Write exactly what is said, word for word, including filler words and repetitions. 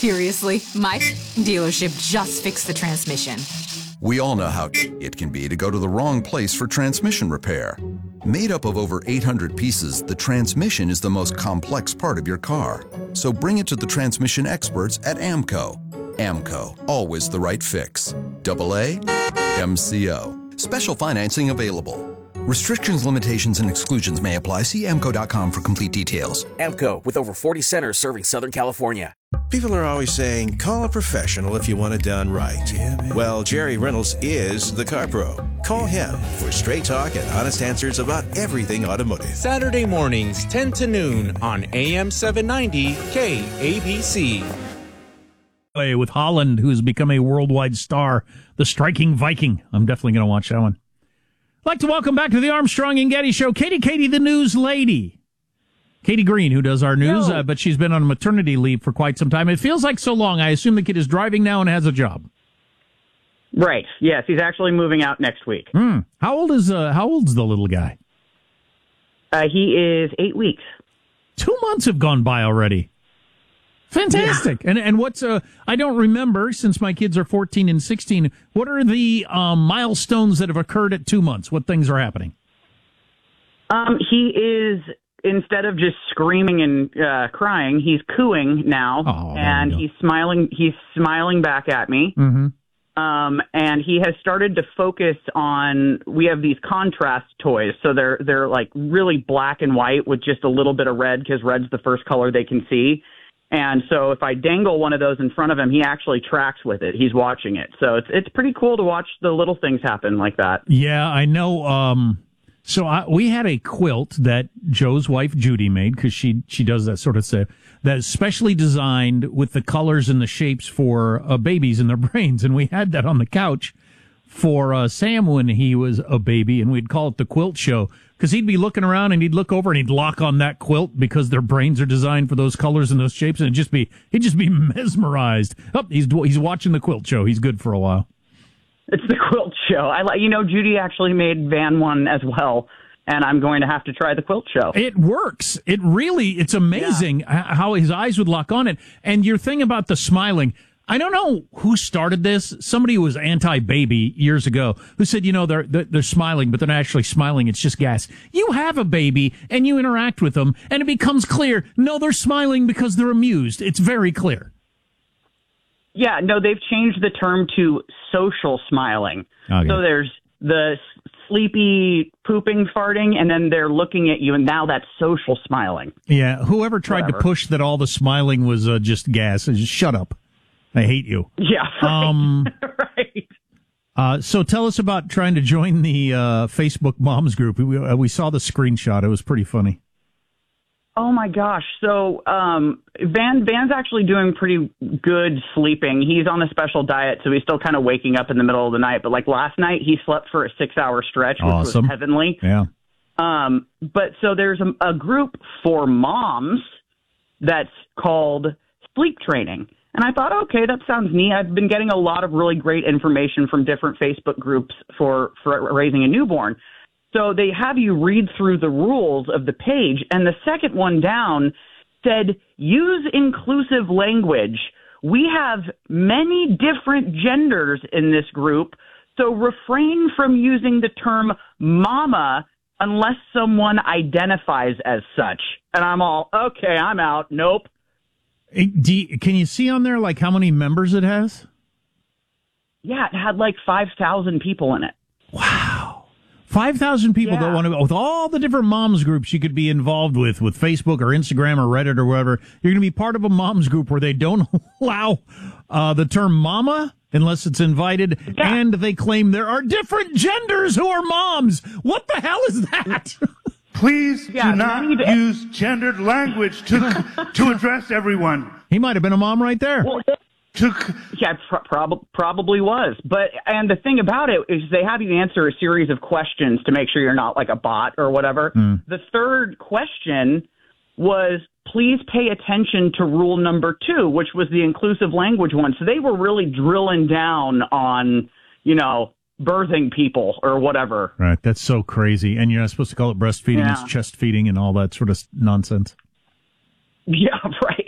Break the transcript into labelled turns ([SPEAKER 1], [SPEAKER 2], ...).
[SPEAKER 1] Seriously, my dealership just fixed the transmission.
[SPEAKER 2] We all know how it can be to go to the wrong place for transmission repair. Made up of over eight hundred pieces, the transmission is the most complex part of your car. So bring it to the transmission experts at AMCO. AMCO, always the right fix. Double A, M C O. Special financing available. Restrictions, limitations, and exclusions may apply. See amco dot com for complete details.
[SPEAKER 3] AMCO, with over forty centers serving Southern California.
[SPEAKER 4] People are always saying, call a professional if you want it done right. Yeah, well, Jerry Reynolds is the car pro. Call him for straight talk and honest answers about everything automotive.
[SPEAKER 5] Saturday mornings, ten to noon on A M seven ninety K A B C.
[SPEAKER 6] With Holland, who's become a worldwide star, the striking Viking. I'm definitely going to watch that one. I'd like to welcome back to the Armstrong and Getty Show, Katie Katie, the news lady. Katie Green, who does our news, uh, but she's been on maternity leave for quite some time. It feels like so long. I assume the kid is driving now and has a job.
[SPEAKER 7] Right. Yes, he's actually moving out next week.
[SPEAKER 6] Mm. How old is uh, How old's the little guy?
[SPEAKER 7] Uh, he is eight weeks.
[SPEAKER 6] Two months have gone by already. Fantastic. Yeah. And and what's uh I don't remember, since my kids are fourteen and sixteen, what are the um, milestones that have occurred at two months? What things are happening?
[SPEAKER 7] Um, he is, instead of just screaming and uh, crying, he's cooing now,
[SPEAKER 6] oh,
[SPEAKER 7] and he's smiling. He's smiling back at me.
[SPEAKER 6] Mm-hmm.
[SPEAKER 7] Um, and he has started to focus on. We have these contrast toys, so they're they're like really black and white with just a little bit of red, because red's the first color they can see. And so if I dangle one of those in front of him, he actually tracks with it. He's watching it. So it's it's pretty cool to watch the little things happen like that.
[SPEAKER 6] Yeah, I know. Um, so I, we had a quilt that Joe's wife, Judy, made, because she, she does that sort of stuff, that is specially designed with the colors and the shapes for uh, babies and their brains. And we had that on the couch for uh, Sam when he was a baby, and we'd call it the quilt show, because he'd be looking around and he'd look over and he'd lock on that quilt because their brains are designed for those colors and those shapes, and it'd just be he'd just be mesmerized. Oh, he's he's watching the quilt show. He's good for a while.
[SPEAKER 7] It's the quilt show. I like, you know, Judy actually made Van one as well, and I'm going to have to try the quilt show.
[SPEAKER 6] It works. It really, it's amazing yeah. how his eyes would lock on it. And your thing about the smiling, I don't know who started this. Somebody who was anti-baby years ago who said, you know, they're, they're they're smiling, but they're not actually smiling. It's just gas. You have a baby and you interact with them, and it becomes clear, no, they're smiling because they're amused. It's very clear.
[SPEAKER 7] Yeah, no, they've changed the term to social smiling. Okay. So there's the sleepy pooping, farting, and then they're looking at you, and now that's social smiling.
[SPEAKER 6] Yeah, whoever tried
[SPEAKER 7] Whatever.
[SPEAKER 6] to push that all the smiling was uh, just gas, just shut up. I hate you.
[SPEAKER 7] Yeah, right.
[SPEAKER 6] Um,
[SPEAKER 7] right.
[SPEAKER 6] Uh, so tell us about trying to join the uh, Facebook Moms group. We, uh, we saw the screenshot. It was pretty funny.
[SPEAKER 7] Oh, my gosh. So um, Van Van's actually doing pretty good sleeping. He's on a special diet, so he's still kind of waking up in the middle of the night. But like last night, he slept for a six-hour stretch, which
[SPEAKER 6] awesome.
[SPEAKER 7] was heavenly.
[SPEAKER 6] Yeah.
[SPEAKER 7] Um, but so there's a, a group for moms that's called Sleep Training. And I thought, okay, that sounds neat. I've been getting a lot of really great information from different Facebook groups for, for raising a newborn. So they have you read through the rules of the page, and the second one down said, use inclusive language. We have many different genders in this group, so refrain from using the term mama unless someone identifies as such. And I'm all, okay, I'm out. Nope.
[SPEAKER 6] Do you, can you see on there, like, how many members it has?
[SPEAKER 7] Yeah, it had like five thousand people in it.
[SPEAKER 6] Wow. five thousand people
[SPEAKER 7] yeah.
[SPEAKER 6] that want to, with all the different moms groups you could be involved with, with Facebook or Instagram or Reddit or whatever, you're going to be part of a moms group where they don't allow uh, the term mama unless it's invited, yeah. and they claim there are different genders who are moms. What the hell is that?
[SPEAKER 8] Please yeah, do not to... use gendered language to to address everyone.
[SPEAKER 6] He might have been a mom right there.
[SPEAKER 7] Well, to... Yeah, pro- prob- probably was. But and the thing about it is they have you answer a series of questions to make sure you're not like a bot or whatever. Mm. The third question was, please pay attention to rule number two, which was the inclusive language one. So they were really drilling down on, you know, birthing people or whatever.
[SPEAKER 6] Right. That's so crazy. And you're not supposed to call it breastfeeding. Yeah. It's chest feeding and all that sort of nonsense.
[SPEAKER 7] Yeah, right.